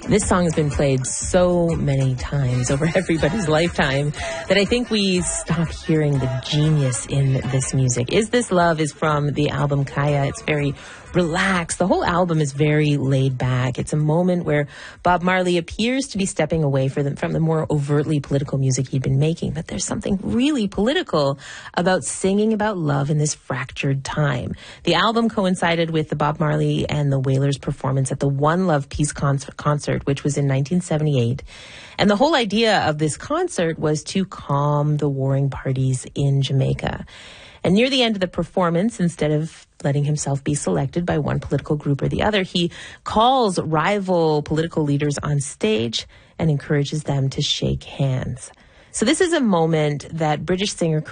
This song has been played so many times over everybody's lifetime that I think we stop hearing the genius in this music. Is This Love is from the album Kaya. It's very relaxed. The whole album is very laid back. It's a moment where Bob Marley appears to be stepping away from the more overtly political music he'd been making. But there's something really political about singing about love in this fractured time. The album coincided with the Bob Marley and the Wailers performance at the One Love Peace concert, which was in 1978. And the whole idea of this concert was to calm the warring parties in Jamaica. And near the end of the performance, instead of letting himself be selected by one political group or the other, he calls rival political leaders on stage and encourages them to shake hands. So this is a moment that British singer